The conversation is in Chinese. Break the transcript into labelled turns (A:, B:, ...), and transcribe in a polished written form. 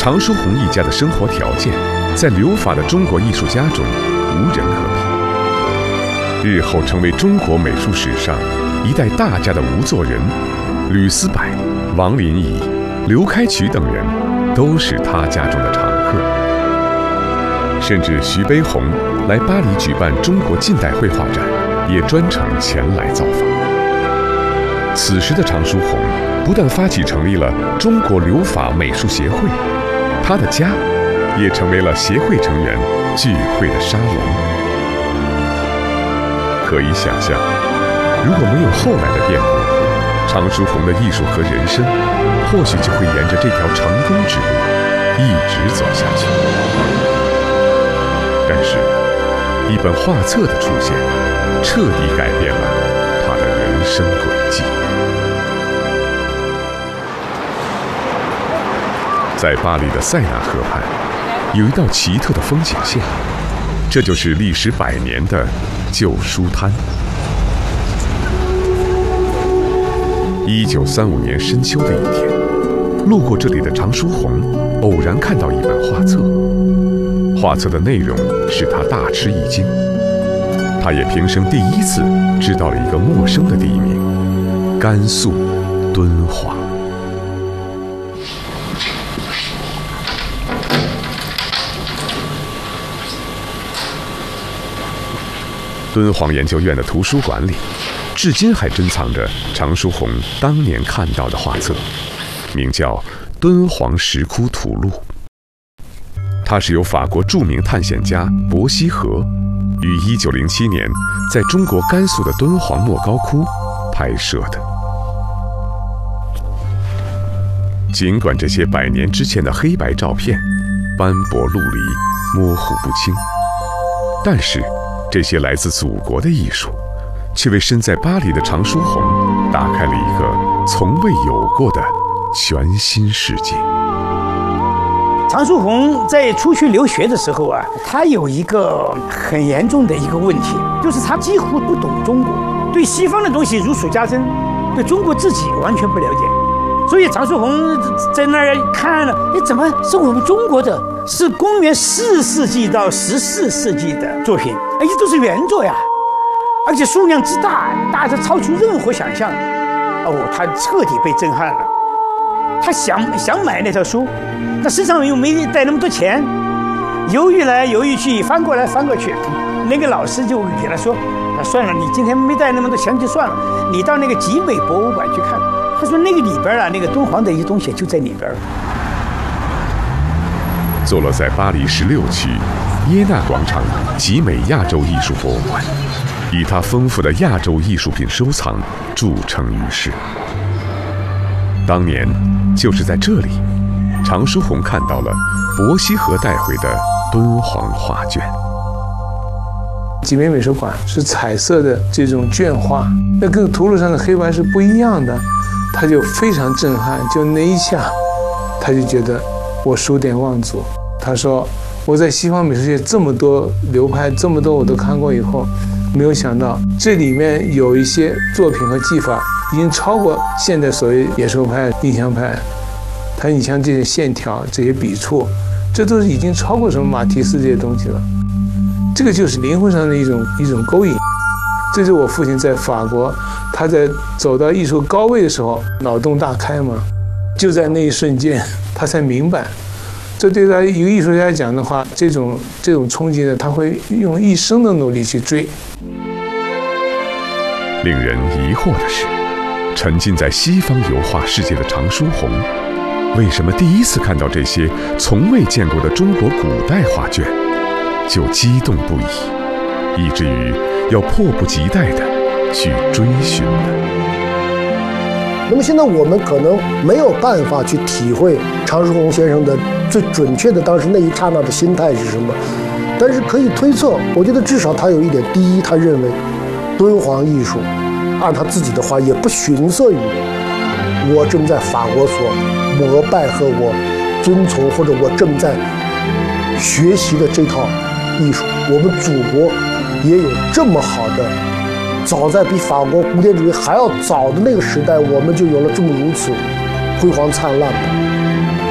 A: 常书鸿一家的生活条件，在留法的中国艺术家中无人可比。日后成为中国美术史上一代大家的吴作人、吕思柏、王林仪、刘开渠等人，都是他家中的常客。甚至徐悲鸿来巴黎举办中国近代绘画展，也专程前来造访。此时的常书鸿不但发起成立了中国留法美术协会，他的家也成为了协会成员聚会的沙龙。可以想象，如果没有后来的变故，常书鸿的艺术和人生或许就会沿着这条成功之路一直走下去。但是，一本画册的出现，彻底改变了他的人生轨迹。在巴黎的塞纳河畔，有一道奇特的风景线，这就是历时100年的旧书摊。1935年深秋的一天，路过这里的常书鸿偶然看到一本画册，画册的内容使他大吃一惊。他也平生第一次知道了一个陌生的地名——甘肃敦煌。敦煌研究院的图书馆里，至今还珍藏着常书鸿当年看到的画册，名叫《敦煌石窟图录》。它是由法国著名探险家伯希和于1907年在中国甘肃的敦煌莫高窟拍摄的。尽管这些100年之前的黑白照片斑驳陆离、模糊不清，但是这些来自祖国的艺术，却为身在巴黎的常书鸿打开了一个从未有过的全新世界。
B: 常书鸿在出去留学的时候啊，他有一个很严重的一个问题，就是他几乎不懂中国，对西方的东西如数家珍，对中国自己完全不了解。所以常书鸿在那儿看了，怎么是我们中国的？是公元4世纪到14世纪的作品，这都是原作呀，而且数量之大，大得超出任何想象。他彻底被震撼了。他想买那套书，他身上又没带那么多钱，犹豫来犹豫去，翻过来翻过去。那个老师就给他说：“算了，你今天没带那么多钱就算了，你到那个集美博物馆去看。”他说：“那个里边啊，那个敦煌的一些东西就在里边。”
A: 坐落在巴黎16区耶纳广场集美亚洲艺术博物馆，以它丰富的亚洲艺术品收藏著称于世。当年就是在这里，常书鸿看到了伯希和带回的敦煌画卷。
C: 集美美术馆是彩色的这种卷画，那跟图录上的黑白是不一样的，他就非常震撼。就那一下，他就觉得我数典忘祖。他说：“我在西方美术界这么多流派，这么多我都看过以后，没有想到这里面有一些作品和技法已经超过现代所谓野兽派、印象派。你像这些线条、这些笔触，这都是已经超过什么马蒂斯这些东西了。这个就是灵魂上的一种勾引。这就是我父亲在法国，他在走到艺术高位的时候，脑洞大开嘛，就在那一瞬间，他才明白。”这对他一个艺术家来讲的话，这种冲击呢，他会用一生的努力去追。
A: 令人疑惑的是，沉浸在西方油画世界的常书鸿，为什么第一次看到这些从未见过的中国古代画卷，就激动不已，以至于要迫不及待地去追寻呢？
D: 那么现在我们可能没有办法去体会常书鸿先生的最准确的当时那一刹那的心态是什么，但是可以推测，我觉得至少他有一点：第一，他认为敦煌艺术，按他自己的话，也不逊色于我正在法国所膜拜和我遵从或者我正在学习的这套艺术。我们祖国也有这么好的。早在比法国古典主义还要早的那个时代，我们就有了这么如此辉煌灿烂的